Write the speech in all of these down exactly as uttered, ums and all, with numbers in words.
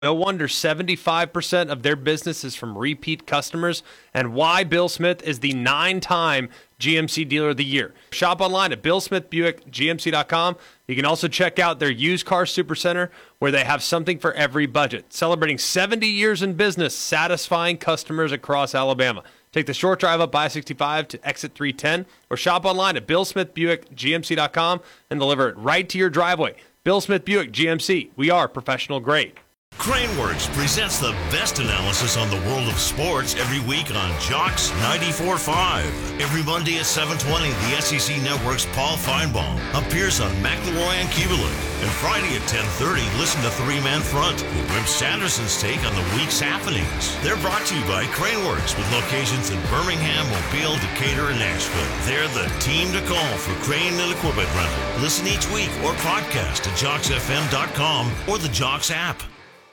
No wonder seventy-five percent of their business is from repeat customers, and why Bill Smith is the nine-time G M C Dealer of the Year. Shop online at bill smith buick g m c dot com. You can also check out their used car supercenter, where they have something for every budget. Celebrating seventy years in business, satisfying customers across Alabama. Take the short drive up I sixty-five to exit three ten, or shop online at bill smith buick g m c dot com and deliver it right to your driveway. Bill Smith Buick G M C. We are professional grade. Craneworks presents the best analysis on the world of sports every week on Jocks ninety-four point five. Every Monday at seven twenty, the S E C Network's Paul Feinbaum appears on McElroy and Kubelik. And Friday at ten thirty, listen to Three Man Front with Rip Sanderson's take on the week's happenings. They're brought to you by Craneworks with locations in Birmingham, Mobile, Decatur, and Nashville. They're the team to call for crane and equipment rental. Listen each week or podcast at jocks f m dot com or the Jocks app.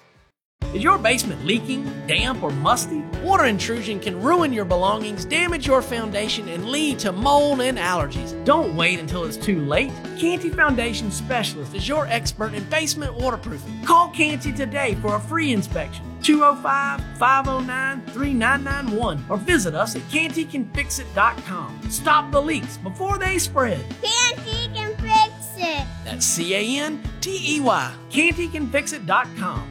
Is your basement leaking, damp, or musty? Water intrusion can ruin your belongings, damage your foundation, and lead to mold and allergies. Don't wait until it's too late. Canty Foundation Specialist is your expert in basement waterproofing. Call Canty today for a free inspection. two oh five, five oh nine, three nine nine one or visit us at canty can fix it dot com. Stop the leaks before they spread. Canty can fix it. That's C A N T E Y. canty can fix it dot com.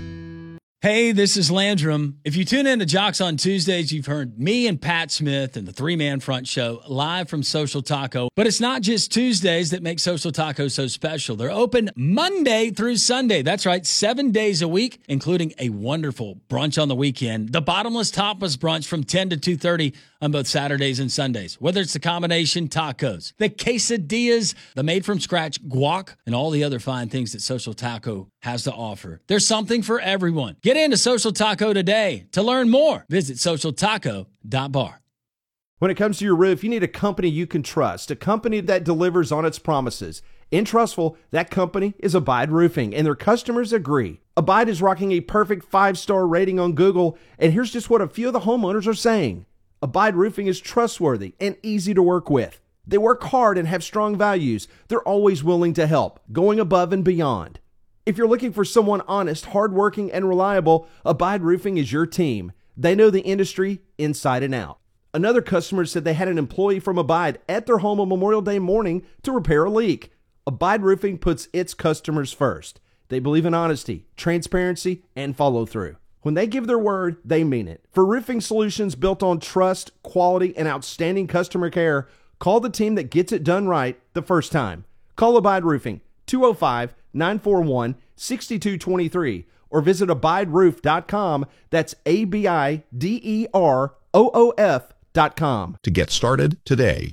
Hey, this is Landrum. If you tune in to Jocks on Tuesdays, you've heard me and Pat Smith and the Three Man Front Show live from Social Taco. But it's not just Tuesdays that make Social Taco so special. They're open Monday through Sunday. That's right, seven days a week, including a wonderful brunch on the weekend. The Bottomless Tapas brunch from ten to two thirty on both Saturdays and Sundays. Whether it's the combination tacos, the quesadillas, the made-from-scratch guac, and all the other fine things that Social Taco has to offer. There's something for everyone. Get into Social Taco today. To learn more, visit social taco dot bar. When it comes to your roof, you need a company you can trust, a company that delivers on its promises. In Trustful, that company is Abide Roofing, and their customers agree. Abide is rocking a perfect five-star rating on Google, and here's just what a few of the homeowners are saying. Abide Roofing is trustworthy and easy to work with. They work hard and have strong values. They're always willing to help, going above and beyond. If you're looking for someone honest, hardworking, and reliable, Abide Roofing is your team. They know the industry inside and out. Another customer said they had an employee from Abide at their home on Memorial Day morning to repair a leak. Abide Roofing puts its customers first. They believe in honesty, transparency, and follow-through. When they give their word, they mean it. For roofing solutions built on trust, quality, and outstanding customer care, call the team that gets it done right the first time. Call Abide Roofing, two oh five, nine four one, six two two three, or visit abide roof dot com. That's A B I D E R O O F dot com. To get started today.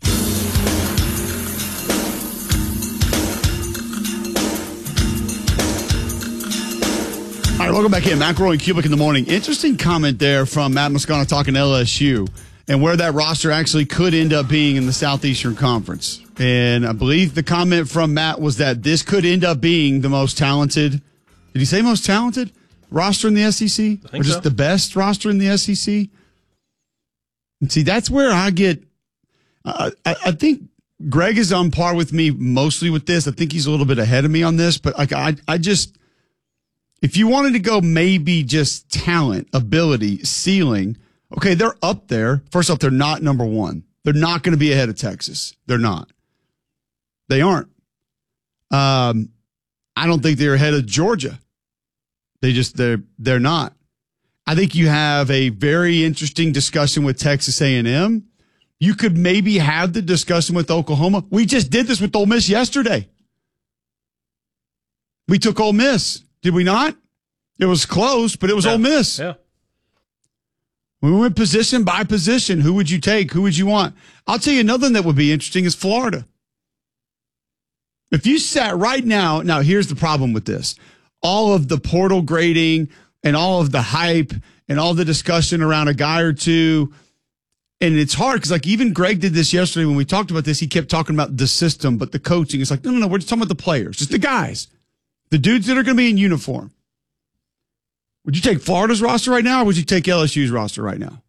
All right, welcome back in. McElroy and Kubelik in the morning. Interesting comment there from Matt Moscona talking L S U and where that roster actually could end up being in the Southeastern Conference. And I believe the comment from Matt was that this could end up being the most talented, did he say most talented roster in the S E C? Or just so. The best roster in the S E C? And see, that's where I get, uh, I, I think Greg is on par with me mostly with this. I think he's a little bit ahead of me on this, but like I, I just, if you wanted to go maybe just talent, ability, ceiling, okay, they're up there. First off, they're not number one. They're not going to be ahead of Texas. They're not. They aren't. Um, I don't think they're ahead of Georgia. They just, they're, they're not. I think you have a very interesting discussion with Texas A and M. You could maybe have the discussion with Oklahoma. We just did this with Ole Miss yesterday. We took Ole Miss. Did we not? It was close, but it was yeah. Ole Miss. Yeah. We went position by position. Who would you take? Who would you want? I'll tell you another one that would be interesting is Florida. If you sat right now, now here's the problem with this. All of the portal grading and all of the hype and all the discussion around a guy or two, and it's hard because like even Greg did this yesterday when we talked about this. He kept talking about the system, but the coaching is like, no, no, no, we're just talking about the players, just the guys. The dudes that are going to be in uniform. Would you take Florida's roster right now or would you take L S U's roster right now?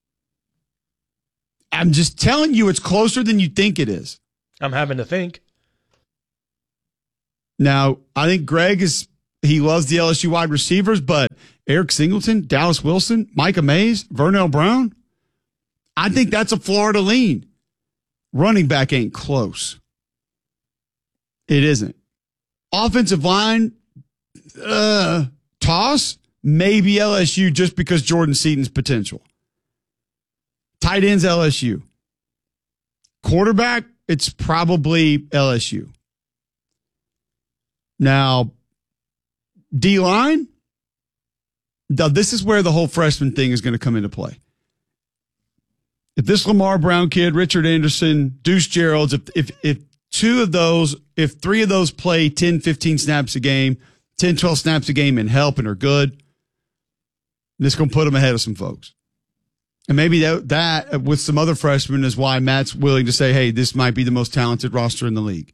I'm just telling you it's closer than you think it is. I'm having to think. Now, I think Greg is he loves the L S U wide receivers, but Eric Singleton, Dallas Wilson, Micah Mays, Vernell Brown, I think that's a Florida lean. Running back ain't close. It isn't. Offensive line, uh, toss, maybe L S U just because Jordan Seaton's potential. Tight ends, L S U. Quarterback, it's probably L S U. Now, D-line, now this is where the whole freshman thing is going to come into play. If this Lamar Brown kid, Richard Anderson, Deuce Geralds, if, if, if two of those, if three of those play ten, fifteen snaps a game, ten, twelve snaps a game and help and are good, this is going to put them ahead of some folks. And maybe that, that with some other freshmen is why Matt's willing to say, hey, this might be the most talented roster in the league.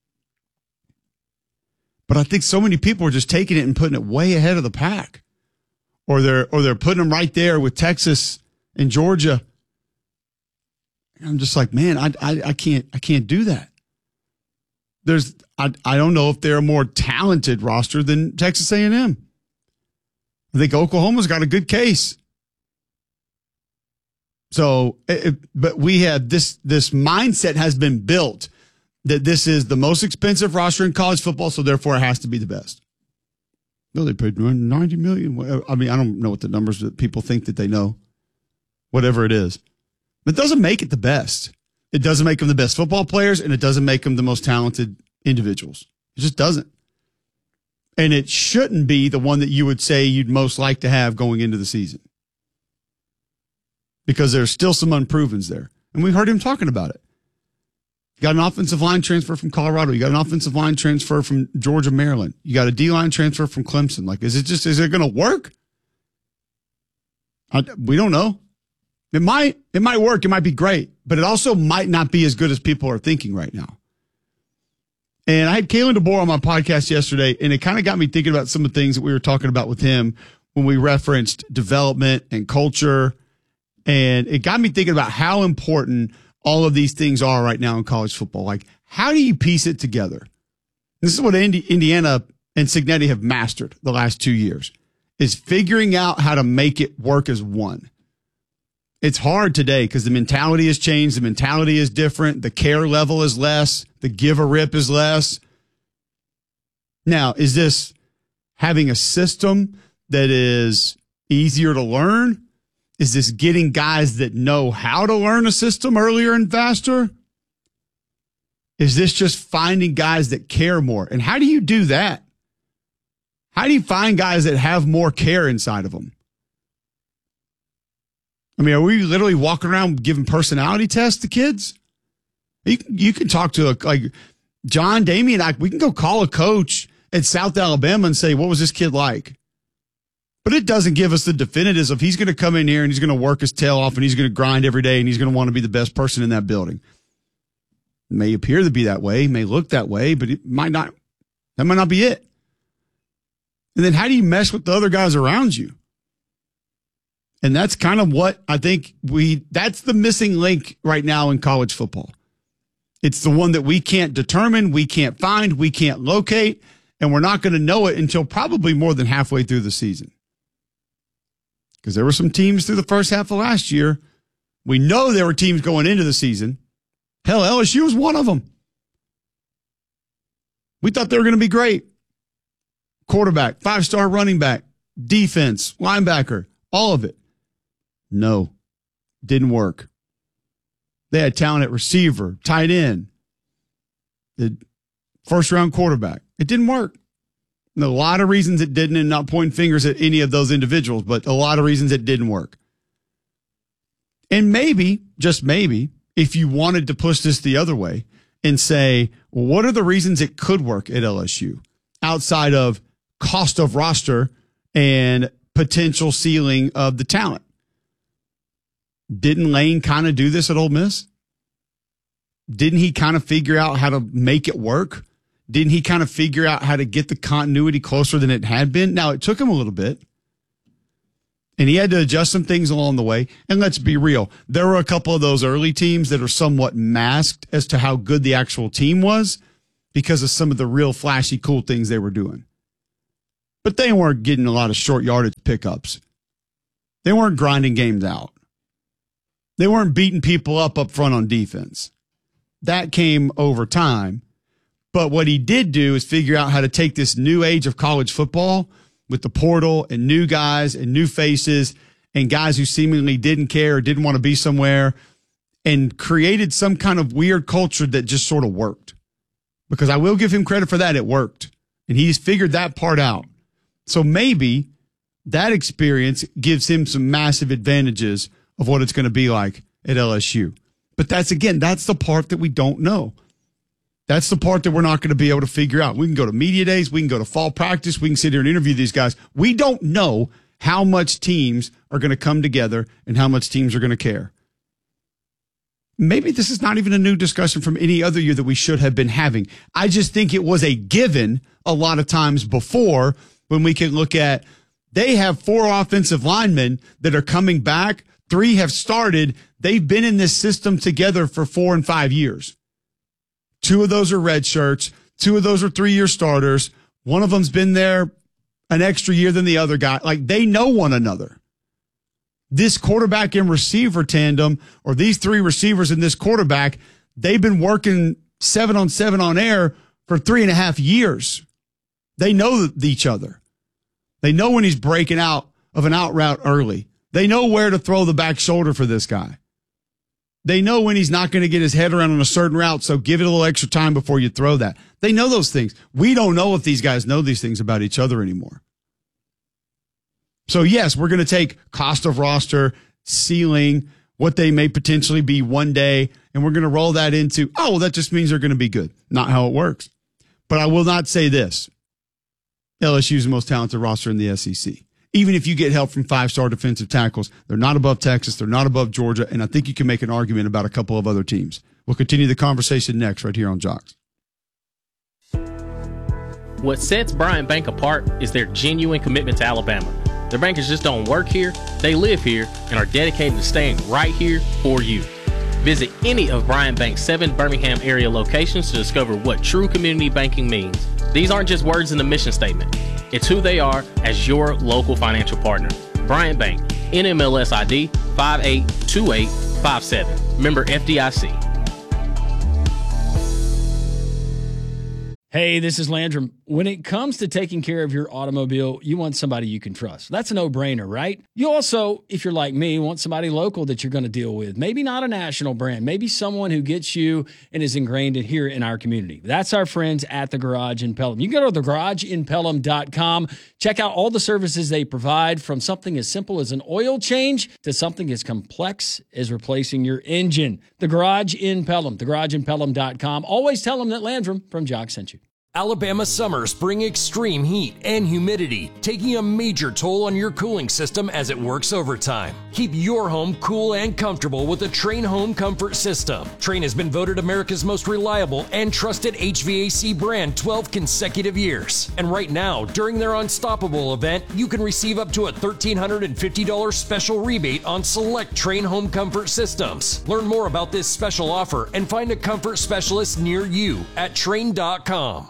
But I think so many people are just taking it and putting it way ahead of the pack. Or they're or they're putting them right there with Texas and Georgia. I'm just like, man, I I, I can't I can't do that. There's I I don't know if they're a more talented roster than Texas A and M. I think Oklahoma's got a good case. So, it, but we have this this mindset has been built that this is the most expensive roster in college football, so therefore it has to be the best. No, they paid ninety million dollars. I mean, I don't know what the numbers that people think that they know, whatever it is. It doesn't make it the best. It doesn't make them the best football players, and it doesn't make them the most talented individuals. It just doesn't. And it shouldn't be the one that you would say you'd most like to have going into the season. Because there's still some unprovens there. And we heard him talking about it. You got an offensive line transfer from Colorado. You got an offensive line transfer from Georgia, Maryland. You got a D-line transfer from Clemson. Like, is it just, is it going to work? I, we don't know. It might, it might work. It might be great, but it also might not be as good as people are thinking right now. And I had Kalen DeBoer on my podcast yesterday, and it kind of got me thinking about some of the things that we were talking about with him when we referenced development and culture. And it got me thinking about how important all of these things are right now in college football. Like, how do you piece it together? This is what Indi- Indiana and Cignetti have mastered the last two years, is figuring out how to make it work as one. It's hard today because the mentality has changed. The mentality is different. The care level is less. The give a rip is less. Now, is this having a system that is easier to learn? Is this getting guys that know how to learn a system earlier and faster? Is this just finding guys that care more? And how do you do that? How do you find guys that have more care inside of them? I mean, are we literally walking around giving personality tests to kids? You, you can talk to a, like John, Damien, I, we can go call a coach at South Alabama and say, what was this kid like? But it doesn't give us the definitives of he's going to come in here and he's going to work his tail off and he's going to grind every day and he's going to want to be the best person in that building. It may appear to be that way, may look that way, but it might not. That might not be it. And then how do you mesh with the other guys around you? And that's kind of what I think we, that's the missing link right now in college football. It's the one that we can't determine, we can't find, we can't locate, and we're not going to know it until probably more than halfway through the season. Because there were some teams through the first half of last year. We know there were teams going into the season. Hell, L S U was one of them. We thought they were going to be great. Quarterback, five-star running back, defense, linebacker, all of it. No, didn't work. They had talent at receiver, tight end, the first-round quarterback. It didn't work. And a lot of reasons it didn't, and not pointing fingers at any of those individuals, but a lot of reasons it didn't work. And maybe, just maybe, if you wanted to push this the other way and say, well, what are the reasons it could work at L S U outside of cost of roster and potential ceiling of the talent? Didn't Lane kind of do this at Ole Miss? Didn't he kind of figure out how to make it work? Didn't he kind of figure out how to get the continuity closer than it had been? Now, it took him a little bit, and he had to adjust some things along the way. And let's be real, there were a couple of those early teams that are somewhat masked as to how good the actual team was because of some of the real flashy, cool things they were doing. but they weren't getting a lot of short yardage pickups. They weren't grinding games out. They weren't beating people up up front on defense. That came over time. But what he did do is figure out how to take this new age of college football with the portal and new guys and new faces and guys who seemingly didn't care or didn't want to be somewhere, and created some kind of weird culture that just sort of worked. Because I will give him credit for that. It worked. And he's figured that part out. So maybe that experience gives him some massive advantages of what it's going to be like at L S U. But that's, again, that's the part that we don't know. That's the part that we're not going to be able to figure out. We can go to media days. We can go to fall practice. We can sit here and interview these guys. We don't know how much teams are going to come together and how much teams are going to care. Maybe this is not even a new discussion from any other year that we should have been having. I just think it was a given a lot of times before, when we can look at, they have four offensive linemen that are coming back. Three have started. They've been in this system together for four and five years. Two of those are red shirts. Two of those are three-year starters. One of them's been there an extra year than the other guy. Like, they know one another. This quarterback and receiver tandem, or these three receivers and this quarterback, they've been working seven on seven on air for three and a half years. They know each other. They know when he's breaking out of an out route early. They know where to throw the back shoulder for this guy. They know when he's not going to get his head around on a certain route, so give it a little extra time before you throw that. They know those things. We don't know if these guys know these things about each other anymore. So, yes, we're going to take cost of roster, ceiling, what they may potentially be one day, and we're going to roll that into, oh, well, that just means they're going to be good. Not how it works. But I will not say this. L S U is the most talented roster in the S E C. Even if you get help from five-star defensive tackles, they're not above Texas, they're not above Georgia, and I think you can make an argument about a couple of other teams. We'll continue the conversation next right here on Jocks. What sets Bryant Bank apart is their genuine commitment to Alabama. Their bankers just don't work here, they live here, and are dedicated to staying right here for you. Visit any of Bryant Bank's seven Birmingham area locations to discover what true community banking means. These aren't just words in the mission statement. It's who they are as your local financial partner. Bryant Bank, N M L S I D five eight two eight five seven. Member F D I C. Hey, this is Landrum. When it comes to taking care of your automobile, you want somebody you can trust. That's a no-brainer, right? You also, if you're like me, want somebody local that you're going to deal with. Maybe not a national brand. Maybe someone who gets you and is ingrained in here in our community. That's our friends at The Garage in Pelham. You can go to the garage in pelham dot com. Check out all the services they provide, from something as simple as an oil change to something as complex as replacing your engine. The Garage in Pelham. the garage in pelham dot com. Always tell them that Landrum from Jock sent you. Alabama summers bring extreme heat and humidity, taking a major toll on your cooling system as it works overtime. Keep your home cool and comfortable with the Trane Home Comfort System. Trane has been voted America's most reliable and trusted H V A C brand twelve consecutive years. And right now, during their Unstoppable event, you can receive up to a one thousand three hundred fifty dollars special rebate on select Trane Home Comfort systems. Learn more about this special offer and find a comfort specialist near you at Trane dot com.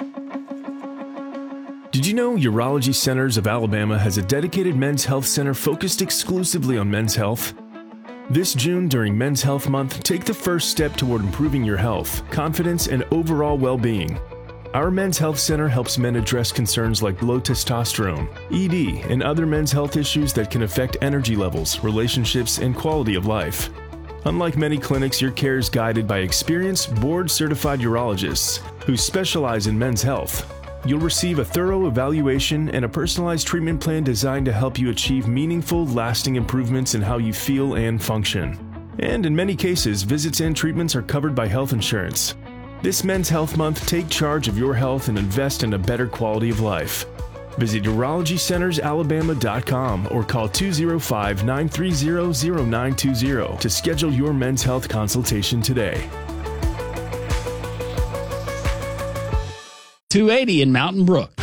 Did you know Urology Centers of Alabama has a dedicated men's health center focused exclusively on men's health? This June, during Men's Health Month, take the first step toward improving your health, confidence, and overall well-being. Our Men's Health Center helps men address concerns like low testosterone, E D, and other men's health issues that can affect energy levels, relationships, and quality of life. Unlike many clinics, your care is guided by experienced, board-certified urologists who specialize in men's health. You'll receive a thorough evaluation and a personalized treatment plan designed to help you achieve meaningful, lasting improvements in how you feel and function. And in many cases, visits and treatments are covered by health insurance. This Men's Health Month, take charge of your health and invest in a better quality of life. Visit urology centers alabama dot com or call two oh five, nine three zero, zero nine two zero to schedule your men's health consultation today. two eighty in Mountain Brook.